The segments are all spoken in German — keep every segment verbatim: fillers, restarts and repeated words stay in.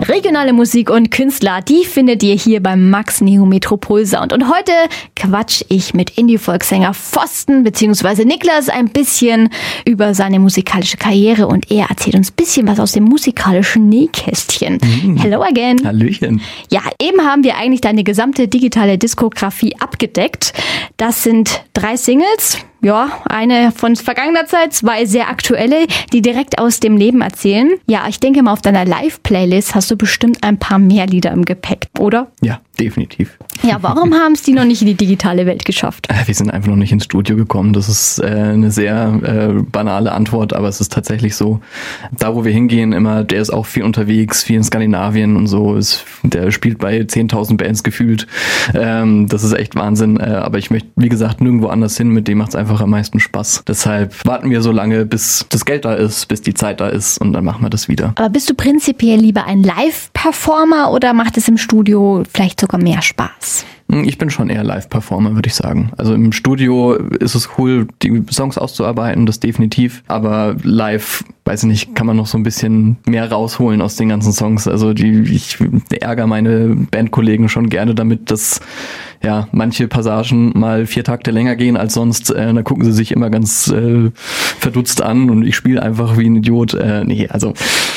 Regionale Musik und Künstler, die findet ihr hier beim Max Neo Metropol Sound. Und heute quatsch ich mit Indie-Volkssänger Pfosten bzw. Niklas ein bisschen über seine musikalische Karriere und er erzählt uns ein bisschen was aus dem musikalischen Nähkästchen. Mhm. Hello again. Hallöchen. Ja, eben haben wir eigentlich deine gesamte digitale Diskografie abgedeckt. Das sind drei Singles. Ja, eine von vergangener Zeit, zwei sehr aktuelle, die direkt aus dem Leben erzählen. Ja, ich denke mal, auf deiner Live-Playlist hast du bestimmt ein paar mehr Lieder im Gepäck, oder? Ja, definitiv. Ja, warum haben es die noch nicht in die digitale Welt geschafft? Wir sind einfach noch nicht ins Studio gekommen. Das ist äh, eine sehr äh, banale Antwort, aber es ist tatsächlich so. Da, wo wir hingehen, immer, der ist auch viel unterwegs, viel in Skandinavien und so. Ist, der spielt bei zehntausend Bands gefühlt. Ähm, das ist echt Wahnsinn. Äh, aber ich möchte, wie gesagt, nirgendwo anders hin. Mit dem macht es einfach am meisten Spaß. Deshalb warten wir so lange, bis das Geld da ist, bis die Zeit da ist und dann machen wir das wieder. Aber bist du prinzipiell lieber ein Live-Performer oder macht es im Studio vielleicht sogar mehr Spaß? Ich bin schon eher Live-Performer, würde ich sagen. Also im Studio ist es cool, die Songs auszuarbeiten, das definitiv. Aber live, weiß ich nicht, kann man noch so ein bisschen mehr rausholen aus den ganzen Songs. Also die, ich ärgere meine Bandkollegen schon gerne damit, dass ja manche Passagen mal vier Takte länger gehen als sonst. Äh, da gucken sie sich immer ganz äh, verdutzt an und ich spiele einfach wie ein Idiot. Äh, nee, also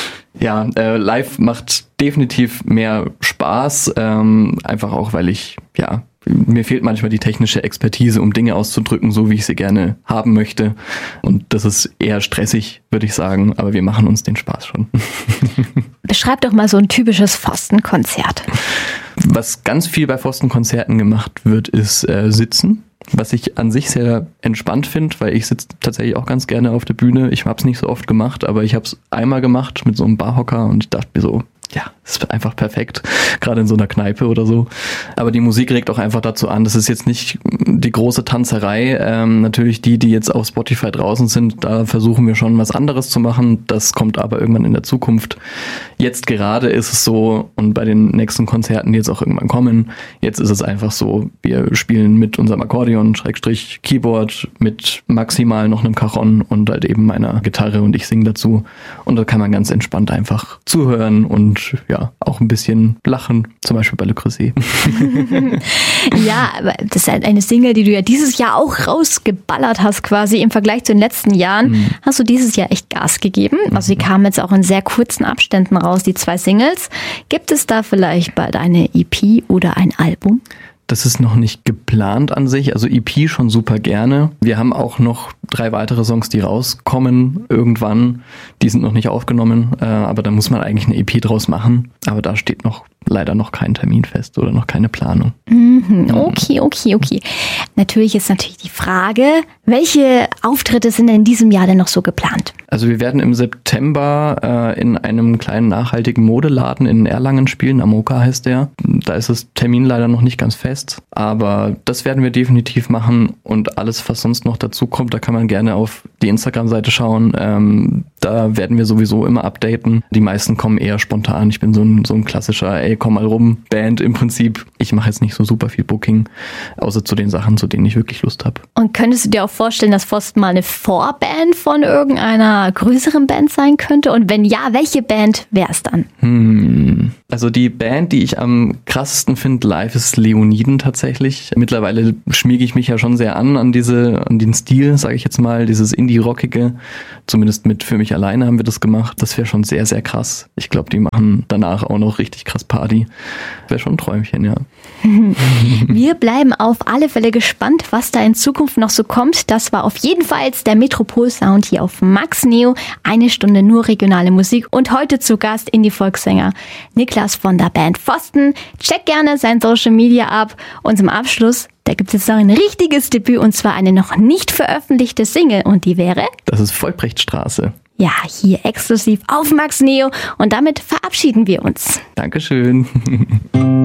ja, äh, live macht definitiv mehr Spaß, ähm, einfach auch, weil ich, ja, mir fehlt manchmal die technische Expertise, um Dinge auszudrücken, so wie ich sie gerne haben möchte. Und das ist eher stressig, würde ich sagen, aber wir machen uns den Spaß schon. Beschreib doch mal so ein typisches Pfosten-Konzert. Was ganz viel bei Pfosten-Konzerten gemacht wird, ist äh, Sitzen. Was ich an sich sehr entspannt finde, weil ich sitze tatsächlich auch ganz gerne auf der Bühne. Ich habe es nicht so oft gemacht, aber ich habe es einmal gemacht mit so einem Barhocker und ich dachte mir so, ja, das ist einfach perfekt, gerade in so einer Kneipe oder so. Aber die Musik regt auch einfach dazu an. Das ist jetzt nicht die große Tanzerei. Ähm, natürlich die, die jetzt auf Spotify draußen sind, da versuchen wir schon was anderes zu machen. Das kommt aber irgendwann in der Zukunft. Jetzt gerade ist es so, und bei den nächsten Konzerten, die jetzt auch irgendwann kommen, jetzt ist es einfach so, wir spielen mit unserem Akkordeon, Schrägstrich, Keyboard, mit maximal noch einem Cajon und halt eben meiner Gitarre und ich singe dazu. Und da kann man ganz entspannt einfach zuhören und ja, auch ein bisschen lachen, zum Beispiel bei Le Creuset. Ja, aber das ist halt eine Single, die du ja dieses Jahr auch rausgeballert hast quasi im Vergleich zu den letzten Jahren. Mhm. Hast du dieses Jahr echt Gas gegeben? Also sie kamen jetzt auch in sehr kurzen Abständen raus, die zwei Singles. Gibt es da vielleicht bald eine E P oder ein Album? Das ist noch nicht geplant an sich, also E P schon super gerne. Wir haben auch noch drei weitere Songs, die rauskommen irgendwann. Die sind noch nicht aufgenommen, äh, aber da muss man eigentlich eine E P draus machen. Aber da steht noch leider noch kein Termin fest oder noch keine Planung. Mhm, okay, okay, okay. Natürlich ist natürlich die Frage, welche Auftritte sind denn in diesem Jahr denn noch so geplant? Also wir werden im September äh, in einem kleinen nachhaltigen Modeladen in Erlangen spielen. Amoka heißt der. Da ist das Termin leider noch nicht ganz fest, aber das werden wir definitiv machen und alles, was sonst noch dazu kommt, da kann man gerne auf die Instagram-Seite schauen. Ähm, da werden wir sowieso immer updaten. Die meisten kommen eher spontan. Ich bin so ein, so ein klassischer, ey, komm mal rum, Band im Prinzip. Ich mache jetzt nicht so super viel Booking, außer zu den Sachen, zu denen ich wirklich Lust habe. Und könntest du dir auch vorstellen, dass Pfosten mal eine Vorband von irgendeiner größeren Band sein könnte? Und wenn ja, welche Band wäre es dann? Hm. Also die Band, die ich am krassesten finde live, ist Leoniden tatsächlich. Mittlerweile schmiege ich mich ja schon sehr an an diese, an den Stil, sage ich jetzt mal, dieses Indie-Rockige. Zumindest mit Für mich alleine haben wir das gemacht. Das wäre schon sehr, sehr krass. Ich glaube, die machen danach auch noch richtig krass Party. Wäre schon ein Träumchen, ja. Wir bleiben auf alle Fälle gespannt, was da in Zukunft noch so kommt. Das war auf jeden Fall jetzt der Metropol-Sound hier auf Max Neo. Eine Stunde nur regionale Musik und heute zu Gast Indie-Volkssänger Niklas von der Band Pfosten. Check gerne sein Social Media ab und zum Abschluss, da gibt es jetzt noch ein richtiges Debüt und zwar eine noch nicht veröffentlichte Single und die wäre? Das ist Vollbrechtstraße. Ja, hier exklusiv auf Max Neo und damit verabschieden wir uns. Dankeschön.